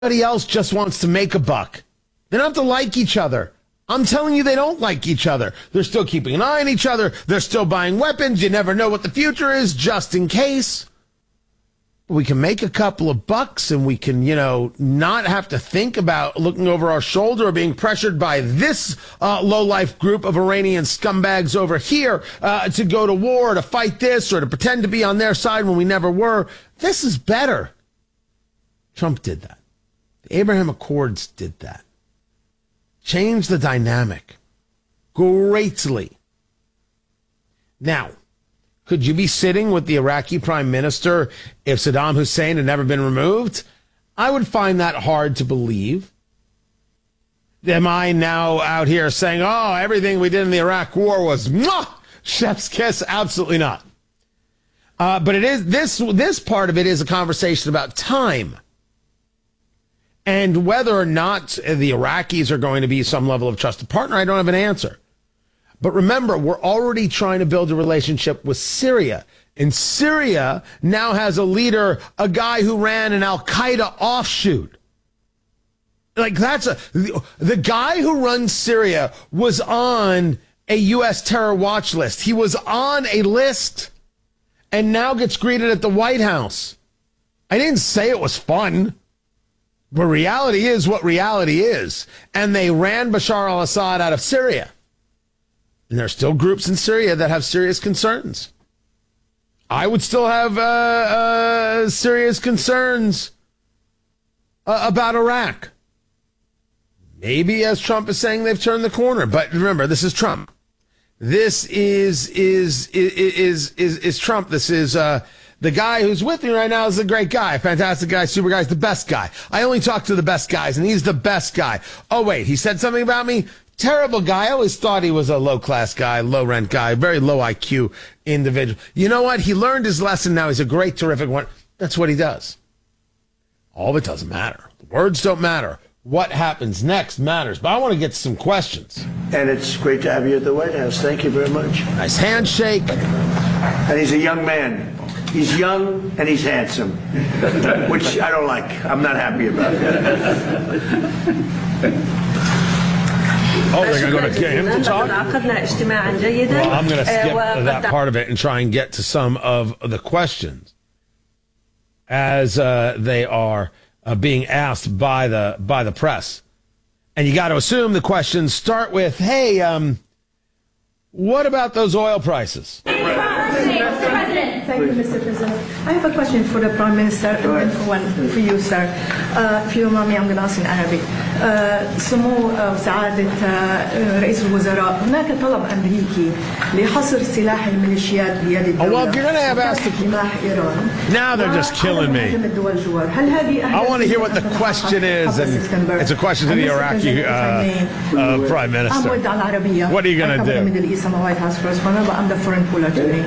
Everybody else just wants to make a buck. They don't have to like each other. I'm telling you, they don't like each other. They're still keeping an eye on each other. They're still buying weapons. You never know what the future is, just in case. We can make a couple of bucks and we can, not have to think about looking over our shoulder or being pressured by this low-life group of Iranian scumbags over here to go to war, to fight this, or to pretend to be on their side when we never were. This is better. Trump did that. The Abraham Accords did that. Changed the dynamic greatly. Now, could you be sitting with the Iraqi prime minister if Saddam Hussein had never been removed? I would find that hard to believe. Am I now out here saying, oh, everything we did in the Iraq war was mwah, chef's kiss? Absolutely not. But it is this part of it is a conversation about time. And whether or not the Iraqis are going to be some level of trusted partner, I don't have an answer. But remember, we're already trying to build a relationship with Syria. And Syria now has a leader, a guy who ran an Al-Qaeda offshoot. Like the guy who runs Syria was on a U.S. terror watch list. He was on a list and now gets greeted at the White House. I didn't say it was fun. But reality is what reality is. And they ran Bashar al-Assad out of Syria. And there are still groups in Syria that have serious concerns. I would still have serious concerns about Iraq. Maybe, as Trump is saying, they've turned the corner. But remember, this is Trump. This is Trump. This is the guy who's with me right now is a great guy, fantastic guy, super guy, the best guy. I only talk to the best guys, and he's the best guy. Oh, wait, he said something about me? Terrible guy. I always thought he was a low-class guy, low-rent guy, very low IQ individual. You know what? He learned his lesson now. He's a great, terrific one. That's what he does. All of it doesn't matter. The words don't matter. What happens next matters. But I want to get to some questions. And it's great to have you at the White House. Thank you very much. Nice handshake. And he's a young man. He's young and he's handsome, which I don't like. I'm not happy about that. Oh, they're going to get him to talk? Well, I'm going to skip that part of it and try and get to some of the questions as they are being asked by the press. And you got to assume the questions start with, hey, what about those oil prices? Thank you, Mr. President. I have a question for the Prime Minister and then one for you, sir. If you allow me, I'm going to ask in Arabic. سمو سعادة رئيس الوزراء هناك طلب أمريكي لحصر سلاح الميليشيات بيد الدولة. Well, you're going to have asked now they're just killing me. I want to hear what the question is, and it's a question to the Iraqi Prime Minister. What are you going to do? I'm the foreign policy.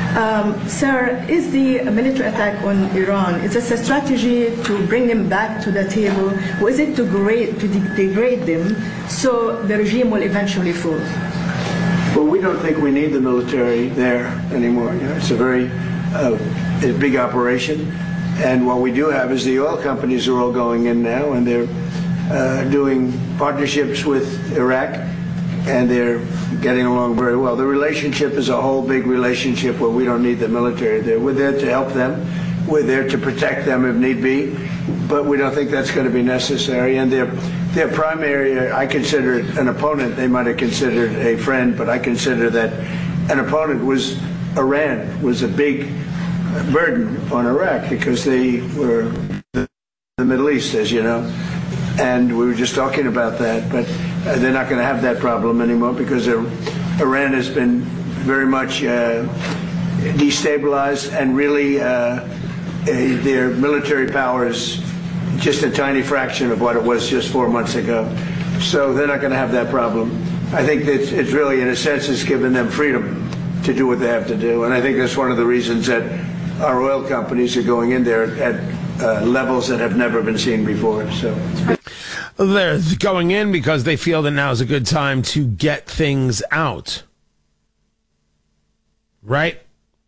Sir, is the military attack on Iran, is this a strategy to bring them back to the table, or is it to degrade them so the regime will eventually fall? Well, we don't think we need the military there anymore. It's a very big operation. And what we do have is the oil companies are all going in now, and they're doing partnerships with Iraq, and they're getting along very well. The relationship is a whole big relationship where we don't need the military there. We're there to help them. We're there to protect them if need be, but we don't think that's going to be necessary. And their primary, I consider an opponent. They might have considered a friend, but I consider that an opponent was Iran, was a big burden on Iraq because they were the Middle East, as you know. And we were just talking about that, but they're not going to have that problem anymore because Iran has been very much destabilized, and really their military power is just a tiny fraction of what it was just 4 months ago. So they're not going to have that problem. I think that it's really, in a sense, it's given them freedom to do what they have to do. And I think that's one of the reasons that our oil companies are going in there at levels that have never been seen before. So they're going in because they feel that now is a good time to get things out. Right?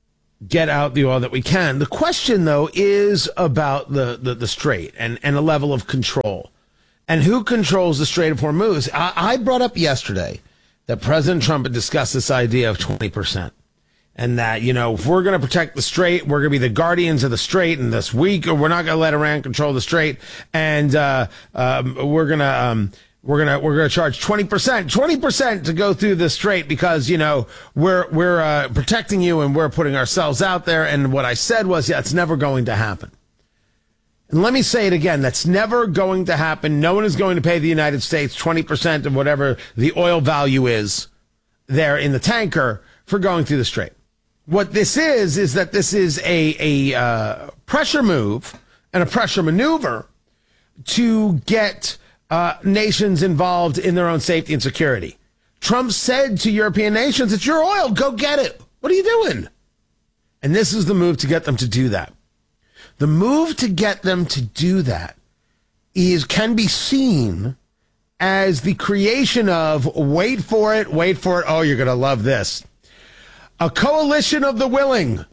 get out the oil that we can. The question, though, is about the Strait and a level of control. And who controls the Strait of Hormuz? I brought up yesterday that President Trump had discussed this idea of 20%. And that, if we're going to protect the Strait, we're going to be the guardians of the Strait. And this week, we're not going to let Iran control the Strait. And we're going to charge 20% to go through the Strait because, we're protecting you and we're putting ourselves out there. And what I said was, it's never going to happen. And let me say it again. That's never going to happen. No one is going to pay the United States 20% of whatever the oil value is there in the tanker for going through the Strait. What this is that this is a pressure move and a pressure maneuver to get nations involved in their own safety and security. Trump said to European nations, it's your oil, go get it. What are you doing? And this is the move to get them to do that. The move to get them to do that can be seen as the creation of, wait for it, oh, you're going to love this. A coalition of the willing.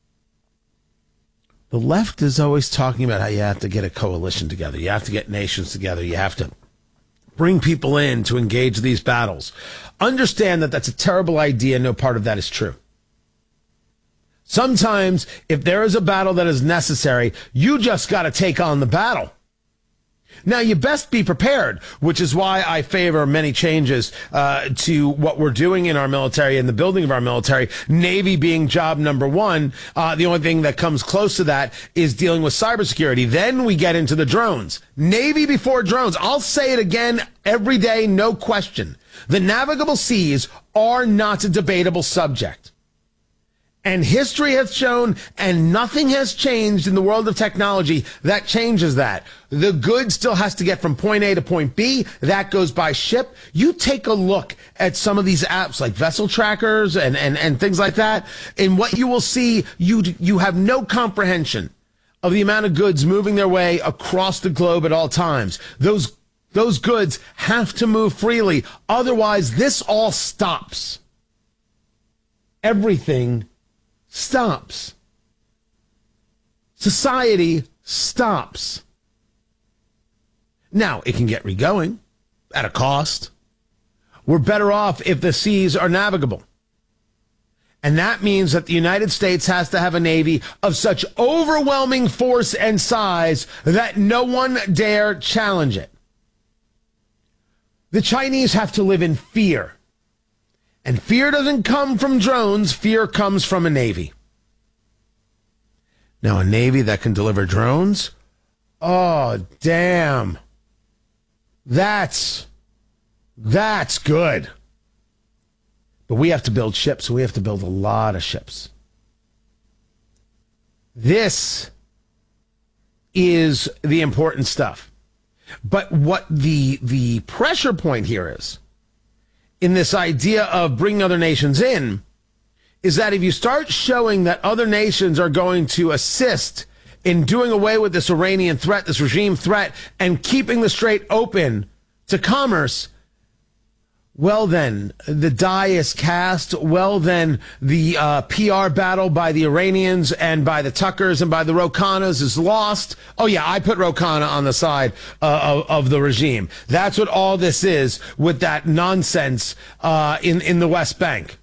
The left is always talking about how you have to get a coalition together. You have to get nations together. You have to bring people in to engage these battles. Understand that that's a terrible idea. No part of that is true. Sometimes, if there is a battle that is necessary, you just got to take on the battle. Now, you best be prepared, which is why I favor many changes to what we're doing in our military and the building of our military. Navy being job number one. The only thing that comes close to that is dealing with cybersecurity. Then we get into the drones. Navy before drones. I'll say it again every day, no question. The navigable seas are not a debatable subject. And history has shown, and nothing has changed in the world of technology that changes that. The good still has to get from point A to point B. That goes by ship. You take a look at some of these apps like vessel trackers and things like that, and what you will see, you have no comprehension of the amount of goods moving their way across the globe at all times. Those goods have to move freely. Otherwise, this all stops. Everything stops. Society stops. Now, it can get regoing at a cost. We're better off if the seas are navigable. And that means that the United States has to have a Navy of such overwhelming force and size that no one dare challenge it. The Chinese have to live in fear. And fear doesn't come from drones. Fear comes from a Navy. Now, a Navy that can deliver drones? Oh, damn. That's good. But we have to build ships. We have to build a lot of ships. This is the important stuff. But what the pressure point here is, in this idea of bringing other nations in, is that if you start showing that other nations are going to assist in doing away with this Iranian threat, this regime threat, and keeping the Strait open to commerce, well then, the die is cast. Well then, the PR battle by the Iranians and by the Tuckers and by the Ro Khannas is lost. Oh yeah, I put Ro Khanna on the side of the regime. That's what all this is with that nonsense in the West Bank.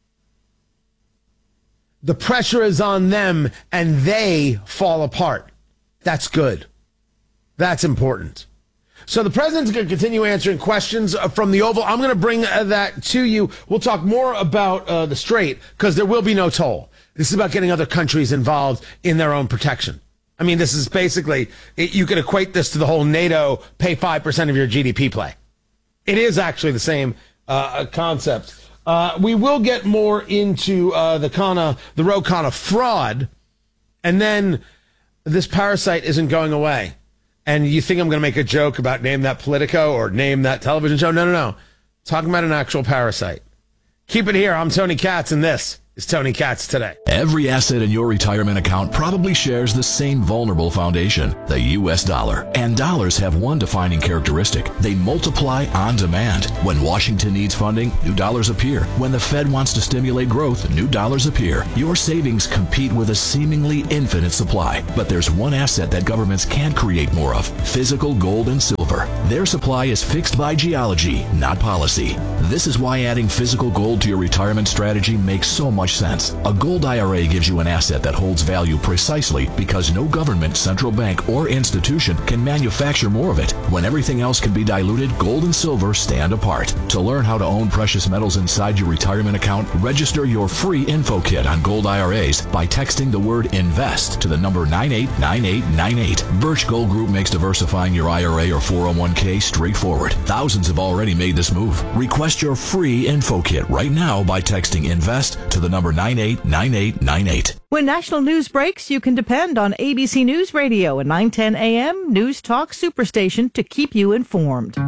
The pressure is on them and they fall apart. That's good. That's important. So the president's going to continue answering questions from the Oval. I'm going to bring that to you. We'll talk more about the Strait because there will be no toll. This is about getting other countries involved in their own protection. I mean, this is basically, you could equate this to the whole NATO pay 5% of your GDP play. It is actually the same concept. We will get more into the Ro Khanna fraud, and then this parasite isn't going away. And you think I'm going to make a joke about name that Politico or name that television show? No. Talking about an actual parasite. Keep it here. I'm Tony Katz, and this is Tony Katz today. Every asset in your retirement account probably shares the same vulnerable foundation, the U.S. dollar. And dollars have one defining characteristic. They multiply on demand. When Washington needs funding, new dollars appear. When the Fed wants to stimulate growth, new dollars appear. Your savings compete with a seemingly infinite supply. But there's one asset that governments can't create more of: physical gold and silver. Their supply is fixed by geology, not policy. This is why adding physical gold to your retirement strategy makes so much sense. A gold IRA gives you an asset that holds value precisely because no government, central bank, or institution can manufacture more of it. When everything else can be diluted, gold and silver stand apart. To learn how to own precious metals inside your retirement account, register your free info kit on gold IRAs by texting the word INVEST to the number 989898. Birch Gold Group makes diversifying your IRA or 401k straightforward. Thousands have already made this move. Request your free info kit right now by texting INVEST to the number 989898. When national news breaks, you can depend on ABC News Radio and 910 AM News Talk Superstation to keep you informed.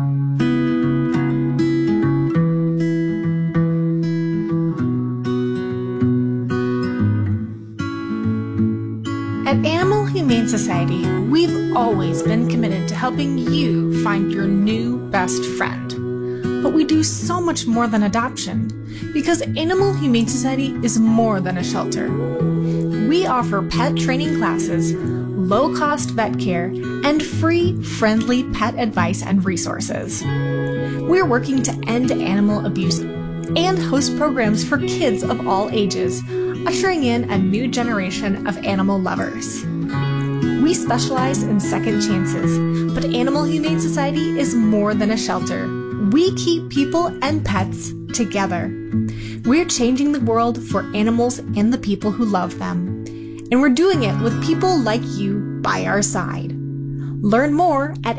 At Animal Humane Society, we've always been committed to helping you find your new best friend. But we do so much more than adoption, because Animal Humane Society is more than a shelter. We offer pet training classes, low-cost vet care, and free, friendly pet advice and resources. We're working to end animal abuse and host programs for kids of all ages, ushering in a new generation of animal lovers. We specialize in second chances, but Animal Humane Society is more than a shelter. We keep people and pets together. We're changing the world for animals and the people who love them. And we're doing it with people like you by our side. Learn more at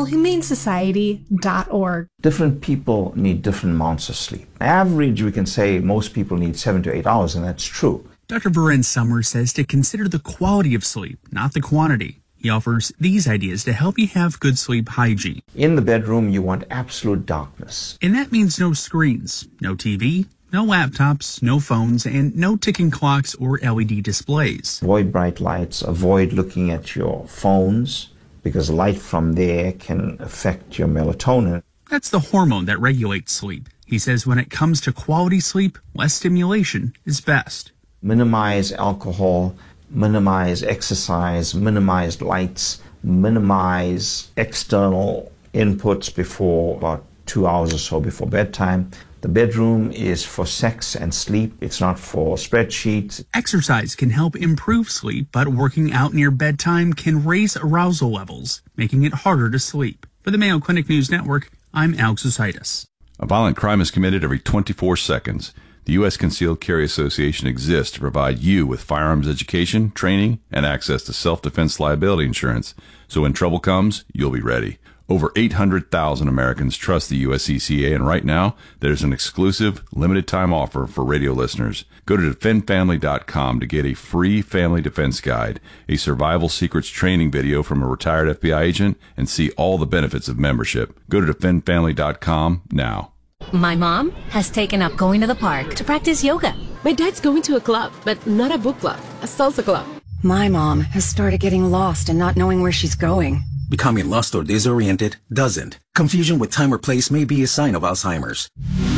animalhumanesociety.org. Different people need different amounts of sleep. Average, we can say most people need 7 to 8 hours, and that's true. Dr. Varen Summers says to consider the quality of sleep, not the quantity. He offers these ideas to help you have good sleep hygiene. In the bedroom, you want absolute darkness. And that means no screens, no TV, no laptops, no phones, and no ticking clocks or LED displays. Avoid bright lights. Avoid looking at your phones, because light from there can affect your melatonin. That's the hormone that regulates sleep. He says when it comes to quality sleep, less stimulation is best. Minimize alcohol, minimize exercise, minimize lights, minimize external inputs before about 2 hours or so before bedtime. The bedroom is for sex and sleep. It's not for spreadsheets. Exercise can help improve sleep, but working out near bedtime can raise arousal levels, making it harder to sleep. For the Mayo Clinic News Network, I'm Alex Ositis. A violent crime is committed every 24 seconds. The U.S. Concealed Carry Association exists to provide you with firearms education, training, and access to self-defense liability insurance. So when trouble comes, you'll be ready. Over 800,000 Americans trust the USCCA, and right now, there's an exclusive, limited-time offer for radio listeners. Go to defendfamily.com to get a free family defense guide, a survival secrets training video from a retired FBI agent, and see all the benefits of membership. Go to defendfamily.com now. My mom has taken up going to the park to practice yoga. My dad's going to a club, but not a book club, a salsa club. My mom has started getting lost and not knowing where she's going. Becoming lost or disoriented doesn't. Confusion with time or place may be a sign of Alzheimer's.